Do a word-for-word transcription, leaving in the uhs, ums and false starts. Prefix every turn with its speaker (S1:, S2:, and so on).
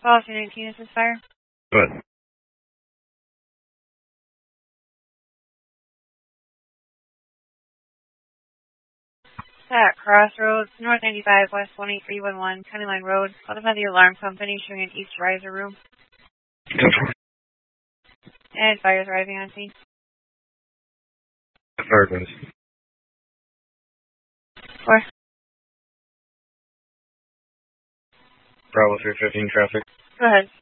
S1: Policy nineteen, is this fire?
S2: Good.
S1: At Crossroads, North ninety-five, West one eight three one one, County Line Road. Called by the alarm company showing an east riser room. And fire's arriving on scene.
S2: Fire guys.
S1: Four.
S2: Bravo three fifteen traffic.
S1: Go ahead.